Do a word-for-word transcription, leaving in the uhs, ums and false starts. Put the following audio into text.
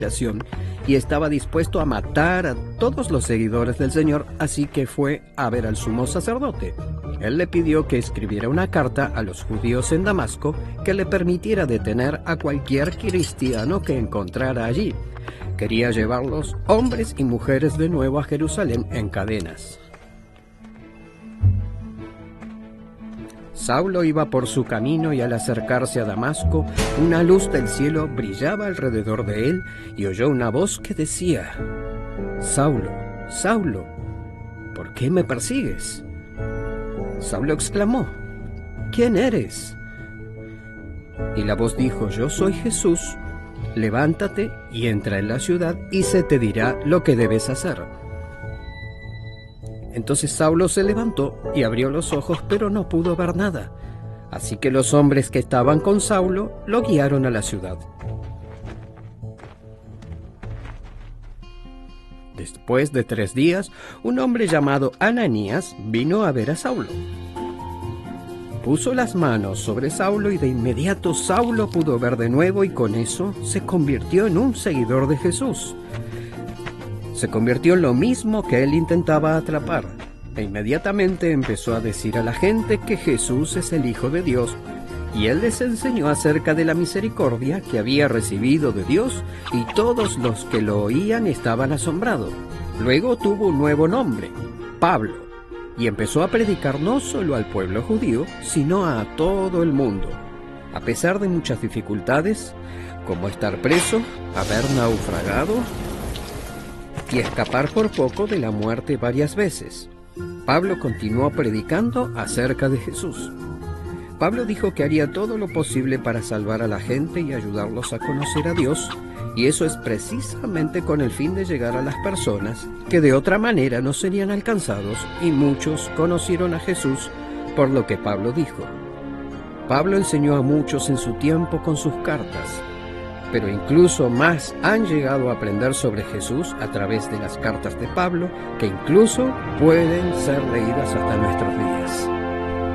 y estaba dispuesto a matar a todos los seguidores del Señor, así que fue a ver al sumo sacerdote. Él le pidió que escribiera una carta a los judíos en Damasco que le permitiera detener a cualquier cristiano que encontrara allí. Quería llevarlos, hombres y mujeres, de nuevo a Jerusalén en cadenas. Saulo iba por su camino y al acercarse a Damasco, una luz del cielo brillaba alrededor de él y oyó una voz que decía: «Saulo, Saulo, ¿por qué me persigues?». Saulo exclamó: «¿Quién eres?». Y la voz dijo: «Yo soy Jesús. Levántate y entra en la ciudad y se te dirá lo que debes hacer». Entonces Saulo se levantó y abrió los ojos, pero no pudo ver nada. Así que los hombres que estaban con Saulo lo guiaron a la ciudad. Después de tres días, un hombre llamado Ananías vino a ver a Saulo. Puso las manos sobre Saulo y de inmediato Saulo pudo ver de nuevo y con eso se convirtió en un seguidor de Jesús. Se convirtió en lo mismo que él intentaba atrapar, e inmediatamente empezó a decir a la gente que Jesús es el Hijo de Dios, y él les enseñó acerca de la misericordia que había recibido de Dios, y todos los que lo oían estaban asombrados. Luego tuvo un nuevo nombre, Pablo, y empezó a predicar no solo al pueblo judío, sino a todo el mundo. A pesar de muchas dificultades, como estar preso, haber naufragado y escapar por poco de la muerte varias veces, Pablo continuó predicando acerca de Jesús. Pablo dijo que haría todo lo posible para salvar a la gente y ayudarlos a conocer a Dios, y eso es precisamente con el fin de llegar a las personas que de otra manera no serían alcanzados, y muchos conocieron a Jesús por lo que Pablo dijo. Pablo enseñó a muchos en su tiempo con sus cartas, pero incluso más han llegado a aprender sobre Jesús a través de las cartas de Pablo, que incluso pueden ser leídas hasta nuestros días.